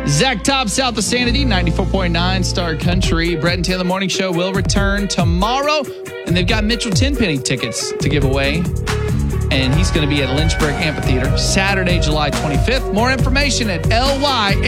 Zach Top, South of Sanity, 94.9 Star Country. Brett and Taylor Morning Show will return tomorrow. And they've got Mitchell Tenpenny tickets to give away. And he's going to be at Lynchburg Amphitheater Saturday, July 25th. More information at lyh.com.